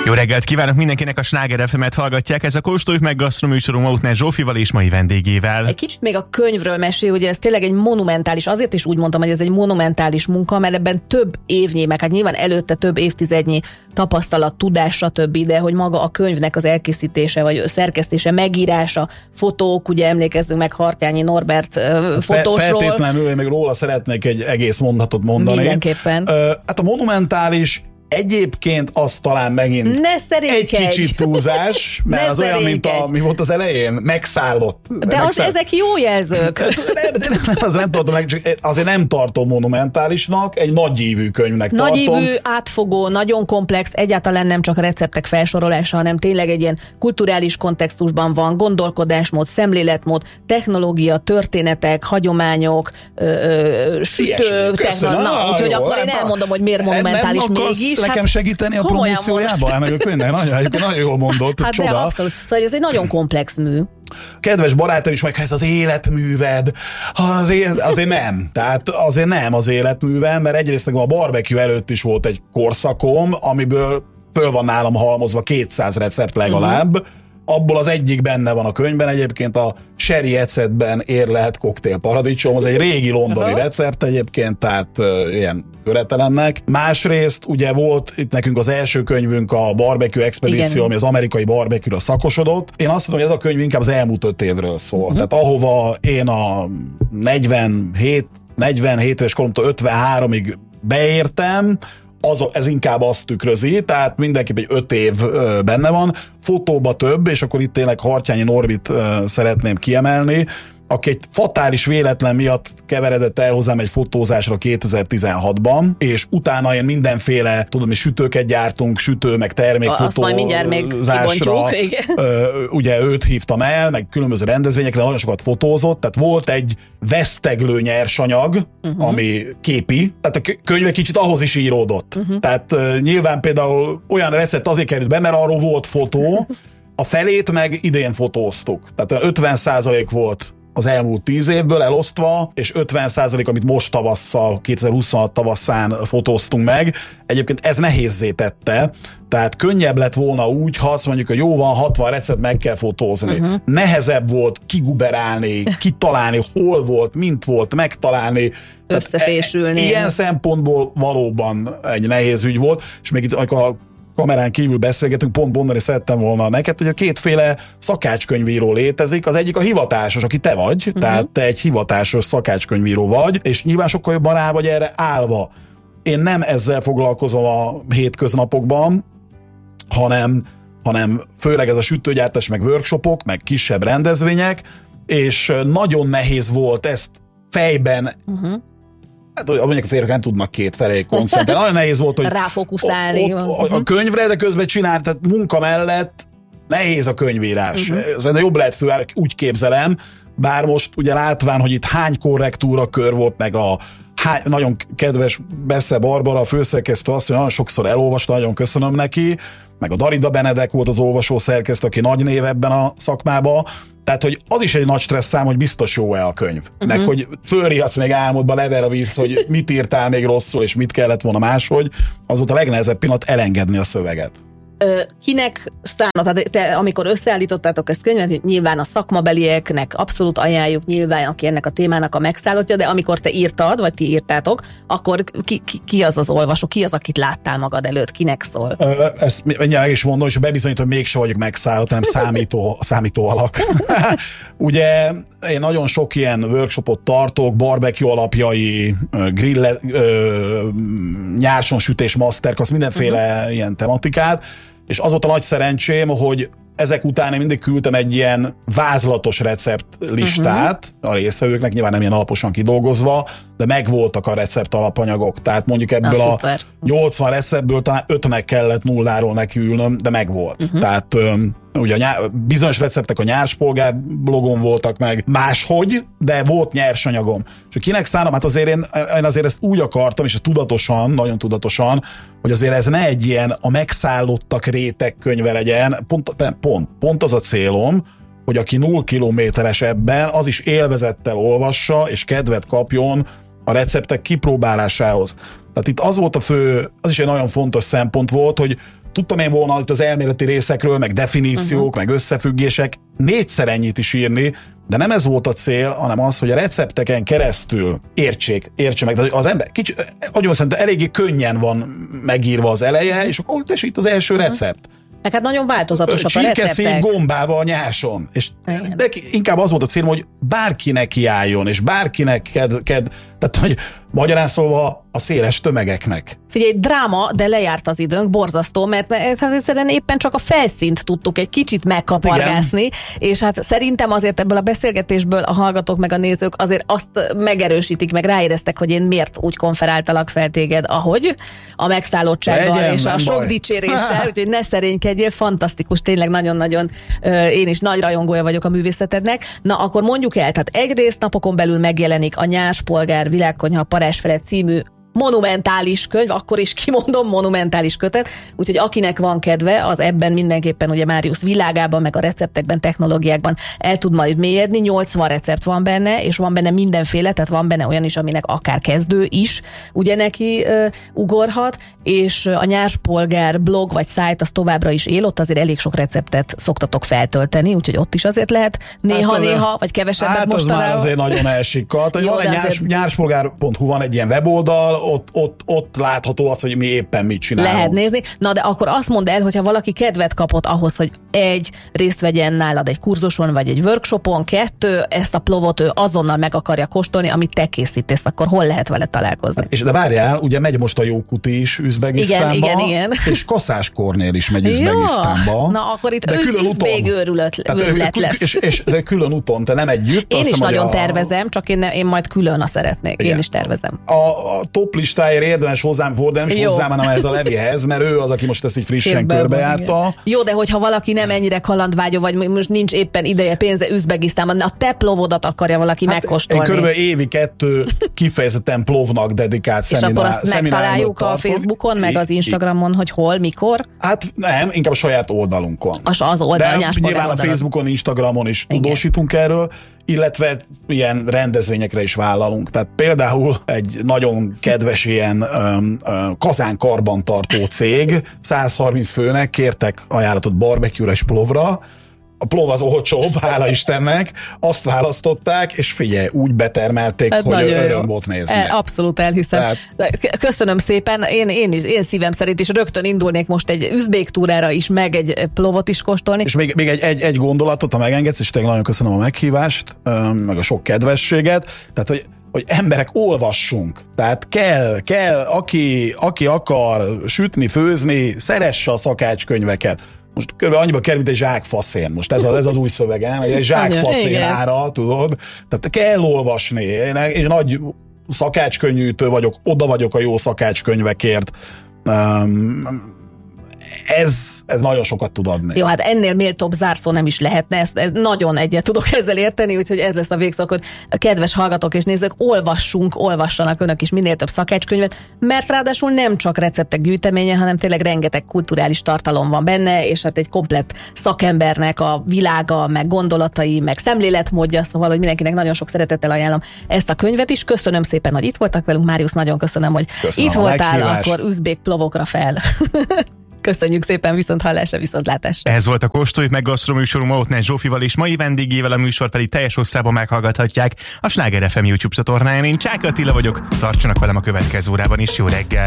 Jó reggelt kívánok mindenkinek, a Sláger FM-et hallgatják. Ez a Kóstoljuk meg gasztroműsorunk Mautner Zsófival és mai vendégével. Egy kicsit még a könyvről mesél, ugye ez tényleg egy monumentális, azért is úgy mondtam, hogy ez egy monumentális munka, mert ebben több évnyi, meg hát nyilván előtte több évtizednyi tapasztalat, tudás, stb., de hogy maga a könyvnek az elkészítése, vagy szerkesztése, megírása, fotók, ugye emlékezzünk meg Hartjányi Norbert fotósról. Feltétlenül, én még róla szeretnék egy egész mondatot mondani. Mindenképpen. Hát a monumentális egyébként az talán megint egy kicsit túlzás, mert az olyan, mint mi volt az elején, megszállott. De ezek jó jelzők. Azért nem tartom monumentálisnak, egy nagyívű könyvnek tartom. Nagyívű, átfogó, nagyon komplex, egyáltalán nem csak a receptek felsorolása, hanem tényleg egy ilyen kulturális kontextusban van, gondolkodásmód, szemléletmód, technológia, történetek, hagyományok, sütők, úgyhogy akkor én elmondom, hogy miért monumentális mégis. Nekem segíteni a promóciójában? Nagyon jól mondott, hát csoda. Abszolút. Szóval ez egy nagyon komplex mű. Kedves barátom is mondják, ez az életműved. Azért nem. Tehát azért nem az életművem, mert egyrészt a barbecue előtt is volt egy korszakom, amiből föl van nálam halmozva 200 recept legalább. Abból az egyik benne van a könyvben, egyébként a sherry ecetben lehet koktélparadicsom, az egy régi londoni recept egyébként, tehát ilyen köretelemnek. Másrészt ugye volt itt nekünk az első könyvünk, a Barbecue Expedíció, igen, ami az amerikai barbecue-ra szakosodott. Én azt mondom, hogy ez a könyv inkább az elmúlt 5 évről szól. Tehát ahova én a 47 éves koromtól 53-ig beértem, ez inkább azt tükrözi, tehát mindenképp egy 5 év benne van, fotóba több, és akkor itt tényleg Hartjányi Norbit szeretném kiemelni, aki egy fatális véletlen miatt keveredett el hozzám egy fotózásra 2016-ban, és utána én mindenféle, tudom, és sütőket gyártunk, meg termékfotózásra. Ugye őt hívtam el, meg különböző rendezvényekre nagyon sokat fotózott, tehát volt egy veszteglő nyersanyag, ami képi, tehát a könyve kicsit ahhoz is íródott. Tehát nyilván például olyan recept azért került be, mert arról volt fotó, a felét meg idén fotóztuk. Tehát 50% volt az elmúlt 10 évből elosztva, és 50%, amit most tavasszal, 2026 tavasszán fotóztunk meg. Egyébként ez nehézzé tette, tehát könnyebb lett volna úgy, ha azt mondjuk, hogy jó van, 60 recept meg kell fotózni. Nehezebb volt kiguberálni, kitalálni, hol volt, mint volt, megtalálni. Összefésülni. Ilyen szempontból valóban egy nehéz ügy volt, és még itt, amikor a kamerán kívül beszélgetünk, pont mondani szerettem volna neked, hogy a kétféle szakácskönyvíró létezik. Az egyik a hivatásos, aki te vagy, tehát te egy hivatásos szakácskönyvíró vagy, és nyilván sokkal jobban rá vagy erre állva. Én nem ezzel foglalkozom a hétköznapokban, hanem főleg ez a sütőgyártás, meg workshopok, meg kisebb rendezvények, és nagyon nehéz volt ezt fejben hát mondjuk a férfiak nem tudnak két felé koncentrálni. Nagyon nehéz volt, hogy ráfókuszálni. A könyvre, de közben csinálni, tehát munka mellett nehéz a könyvírás. Ez jobb lehet fő, úgy képzelem, bár most ugye látván, hogy itt hány korrektúra kör volt, meg a nagyon kedves Besse Barbara, a főszerkesztő, azt, hogy nagyon sokszor elolvasta, nagyon köszönöm neki, meg a Darida Benedek volt az olvasó szerkesztő, aki nagy név ebben a szakmában. Tehát, hogy az is egy nagy stressz szám, hogy biztos jó-e a könyv. Meg, hogy fölriadsz még álmodba, lever a víz, hogy mit írtál még rosszul, és mit kellett volna máshogy. Az volt a legnehezebb pillanat elengedni a szöveget. Kinek szánod, te amikor összeállítottátok ezt könyvet, nyilván a szakmabelieknek abszolút ajánljuk, nyilván aki ennek a témának a megszállottja, de amikor te írtad, vagy ti írtátok, akkor ki az az olvasó, ki az, akit láttál magad előtt, kinek szól? Ezt meg is mondom, és bebizonyítom, hogy mégsem vagyok megszállott, hanem számító alak. Ugye én nagyon sok ilyen workshopot tartok, barbecue alapjai, grill, nyárson sütés, masterclass, mindenféle ilyen tematikát, és az volt a nagy szerencsém, hogy ezek után én mindig küldtem egy ilyen vázlatos recept listát a résztvevőknek, nyilván nem ilyen alaposan kidolgozva, de megvoltak a recept alapanyagok. Tehát mondjuk ebből a 80 receptből talán 5-nek kellett nulláról nekiülnöm, de megvolt. Tehát ugye bizonyos receptek a Nyárspolgár blogon voltak meg máshogy, de volt nyersanyagom. És kinek szánom, hát azért én azért ezt úgy akartam, és tudatosan, nagyon tudatosan, hogy azért ez ne egy ilyen a megszállottak réteg könyve legyen, pont az a célom, hogy aki 0 kilométeres ebben, az is élvezettel olvassa, és kedvet kapjon a receptek kipróbálásához. Tehát itt az volt a fő, az is egy nagyon fontos szempont volt, hogy tudtam én volna itt az elméleti részekről, meg definíciók, meg összefüggések 4-szer ennyit is írni, de nem ez volt a cél, hanem az, hogy a recepteken keresztül értse meg. De az ember, szerintem eléggé könnyen van megírva az eleje, és akkor itt az első recept. Hát nagyon változatosak a receptek. Csirkeszív gombával nyáson. És de inkább az volt a cél, hogy bárki nekiálljon, és bárkinek tehát, hogy magyarán szólva a széles tömegeknek. Figyelj, dráma, de lejárt az időnk, borzasztó, mert hát egyszerűen éppen csak a felszínt tudtuk egy kicsit megkapargászni, igen. És hát szerintem azért ebből a beszélgetésből a hallgatók meg a nézők azért azt megerősítik, meg ráéreztek, hogy én miért úgy konferáltalak fel téged, ahogy a megszállottsággal és a sok dicséréssel, úgyhogy ne szerénykedjél, fantasztikus, tényleg nagyon-nagyon én is nagy rajongója vagyok a művészetednek. Na, akkor mondjuk el, tehát egyrészt napokon belül megjelenik a Nyárspolgár világkonyha parázsfele című monumentális könyv, akkor is kimondom, monumentális kötet, úgyhogy akinek van kedve, az ebben mindenképpen ugye Máriusz világában, meg a receptekben, technológiákban el tud majd mélyedni. 80 recept van benne, és van benne mindenféle, tehát van benne olyan is, aminek akár kezdő is ugye neki ugorhat, és a Nyárspolgár blog vagy szájt az továbbra is él, ott azért elég sok receptet szoktatok feltölteni, úgyhogy ott is azért lehet néha-néha, vagy kevesebbet mostanában. Hát az már azért nagyon elsikkat. Van egy nyárspolgár.hu, van egy ilyen weboldal, ott látható az, hogy mi éppen mit csinálunk. Lehet nézni. Na de akkor azt mondd el, hogyha valaki kedvet kapott ahhoz, hogy 1, részt vegyen nálad egy kurzuson, vagy egy workshopon, 2, ezt a plovot ő azonnal meg akarja kóstolni, amit te készítesz, akkor hol lehet vele találkozni? Hát, és de várjál, ugye megy most a Jókuti is Üzbegisztánba, igen. És Kaszás Kornél is megy Üzbegisztánba. Na akkor itt üzbég őrület lesz. És külön úton, te nem együtt. Én is nagyon tervezem, csak én majd külön szeretnék. Igen. Én is tervezem. A top listáért érdemes hozzám fordulni, nem is hozzám, hanem ez a Levihez, mert ő az, aki most ezt így frissen körbejárta. Jó, de hogyha valaki nem ennyire kalandvágyó, vagy most nincs éppen ideje, pénze Üzbegisztánban, a te plovodat akarja valaki megkóstolni. Én körülbelül évi 2 kifejezetten plovnak dedikált szemináriumot. És akkor azt megtaláljuk a Facebookon, meg az Instagramon, hogy hol, mikor? Hát nem, inkább a saját oldalunkon. Az oldal, de nyilván a Facebookon, Instagramon is tudósítunk erről, illetve ilyen rendezvényekre is vállalunk. Tehát például egy nagyon kedves ilyen kazánkarbantartó cég, 130 főnek kértek ajánlatot barbecue-ra és plovra. A plov az olcsóbb, hála Istennek, azt választották, és figyelj, úgy betermelték, hát hogy öröm volt nézni. Abszolút elhiszem. Köszönöm szépen, én szívem szerint is rögtön indulnék most egy üzbék túrára is, meg egy plovot is kóstolni. És még egy gondolatot, ha megengedsz, és tényleg nagyon köszönöm a meghívást, meg a sok kedvességet, tehát, hogy emberek olvassunk. Tehát kell, aki akar sütni, főzni, szeresse a szakácskönyveket. Most kb. Annyiba kerül, mint egy zsákfaszén. Most ez az új szövegem, egy zsákfaszén ára, tudod? Tehát kell olvasni. Én nagy szakácskönyvűtő vagyok, oda vagyok a jó szakácskönyvekért. Ez nagyon sokat tud adni. Jó, hát ennél méltóbb zárszó nem is lehetne, ez nagyon egyet tudok ezzel érteni, úgyhogy ez lesz a végszó, akkor kedves hallgatók és nézők, olvassanak önök is minél több szakácskönyvet, mert ráadásul nem csak receptek gyűjteménye, hanem tényleg rengeteg kulturális tartalom van benne, és hát egy komplett szakembernek a világa, meg gondolatai, meg szemléletmódja, szóval, hogy mindenkinek nagyon sok szeretettel ajánlom ezt a könyvet is. Köszönöm szépen, hogy itt voltak velünk, Máriusz, nagyon köszönöm, hogy itt voltál, akkor üzbék plovokra fel. Köszönjük szépen, viszonthallásra, viszontlátásra. Ez volt a Kóstoljuk meg gasztroműsorunk Mautner Zsófival, és mai vendégével, a műsor pedig teljes hosszában meghallgathatják a Sláger FM YouTube csatornáján. Én Csák Attila vagyok, tartsanak velem a következő órában is, jó reggel!